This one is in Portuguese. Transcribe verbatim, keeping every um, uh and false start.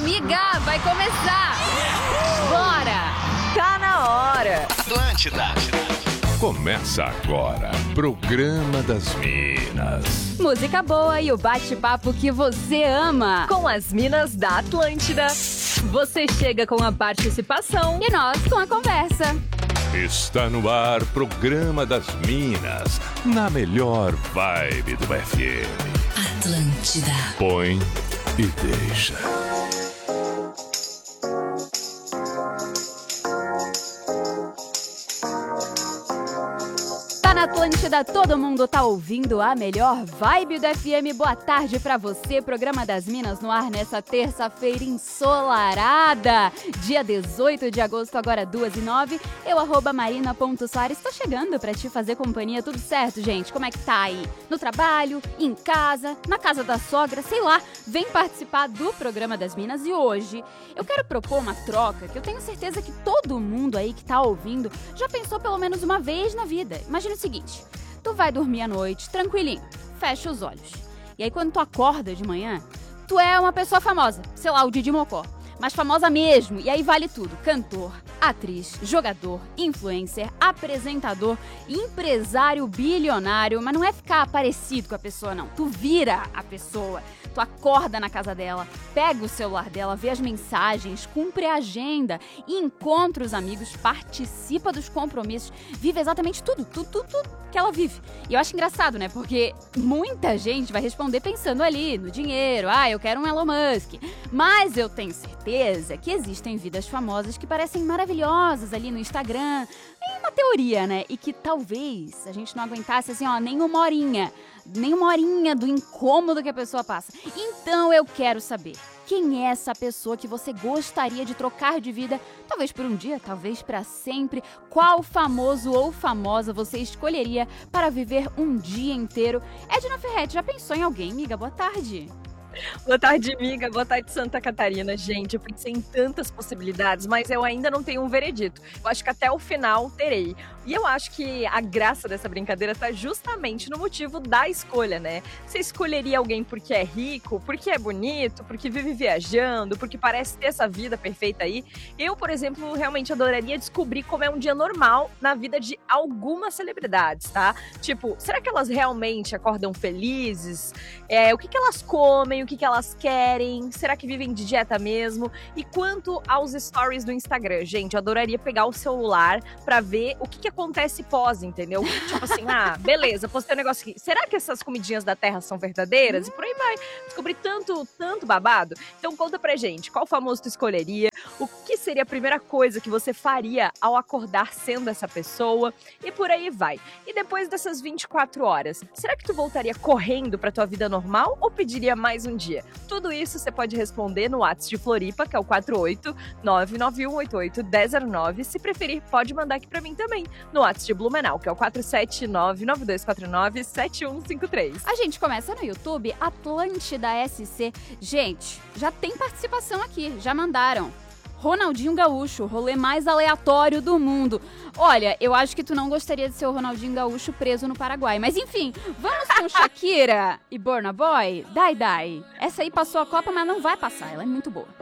Amiga, vai começar! Bora! Tá na hora! Atlântida! Começa agora, Programa das Minas. Música boa e o bate-papo que você ama. Com as minas da Atlântida. Você chega com a participação e nós com a conversa. Está no ar, Programa das Minas, na melhor vibe do F M. Atlântida. Põe e deixa. Na Atlântida, todo mundo tá ouvindo a melhor vibe do F M. Boa tarde pra você, Programa das Minas no ar nessa terça-feira ensolarada, dia dezoito de agosto, agora duas e nove. Eu, arroba marina.soares, tô chegando pra te fazer companhia. Tudo certo, gente? Como é que tá aí? No trabalho, em casa, na casa da sogra, sei lá. Vem participar do Programa das Minas e hoje eu quero propor uma troca que eu tenho certeza que todo mundo aí que tá ouvindo já pensou pelo menos uma vez na vida. Imagina o seguinte, tu vai dormir à noite, tranquilinho, fecha os olhos. E aí quando tu acorda de manhã, tu é uma pessoa famosa, sei lá, o Didi Mocó, mas famosa mesmo, e aí vale tudo, cantor, atriz, jogador, influencer, apresentador, empresário bilionário, mas não é ficar parecido com a pessoa não, tu vira a pessoa. Tu acorda na casa dela, pega o celular dela, vê as mensagens, cumpre a agenda, encontra os amigos, participa dos compromissos, vive exatamente tudo, tudo, tudo, tudo que ela vive. E eu acho engraçado, né? Porque muita gente vai responder pensando ali no dinheiro, ah, eu quero um Elon Musk. Mas eu tenho certeza que existem vidas famosas que parecem maravilhosas ali no Instagram, na teoria, né? E que talvez a gente não aguentasse assim, ó, nem uma horinha. Nem uma horinha do incômodo que a pessoa passa. Então eu quero saber, quem é essa pessoa que você gostaria de trocar de vida, talvez por um dia, talvez para sempre? Qual famoso ou famosa você escolheria para viver um dia inteiro? Edna Ferretti, já pensou em alguém, amiga? Boa tarde. Boa tarde, amiga. Boa tarde, Santa Catarina. Gente, eu pensei em tantas possibilidades, mas eu ainda não tenho um veredito. Eu acho que até o final terei. E eu acho que a graça dessa brincadeira tá justamente no motivo da escolha, né? Você escolheria alguém porque é rico, porque é bonito, porque vive viajando, porque parece ter essa vida perfeita aí. Eu, por exemplo, realmente adoraria descobrir como é um dia normal na vida de algumas celebridades, tá? Tipo, será que elas realmente acordam felizes? É, o que que elas comem? O que que elas querem? Será que vivem de dieta mesmo? E quanto aos stories do Instagram, gente, eu adoraria pegar o celular pra ver o que que acontece pós, entendeu? Tipo assim, ah, beleza, postei um negócio aqui. Será que essas comidinhas da terra são verdadeiras? E por aí vai. Descobri tanto, tanto babado. Então conta pra gente, qual famoso tu escolheria? O que seria a primeira coisa que você faria ao acordar sendo essa pessoa? E por aí vai. E depois dessas vinte e quatro horas, será que tu voltaria correndo pra tua vida normal ou pediria mais um dia? Tudo isso você pode responder no WhatsApp de Floripa, que é o quatro oito nove nove um oito oito um zero zero nove. Se preferir, pode mandar aqui pra mim também, no WhatsApp de Blumenau, que é o quatro sete nove nove dois quatro nove sete um cinco três. A gente começa no YouTube, Atlântida S C. Gente, já tem participação aqui, já mandaram. Ronaldinho Gaúcho, o rolê mais aleatório do mundo. Olha, eu acho que tu não gostaria de ser o Ronaldinho Gaúcho preso no Paraguai. Mas enfim, vamos com Shakira e Burna Boy? Dai Dai. Essa aí passou a Copa, mas não vai passar, ela é muito boa.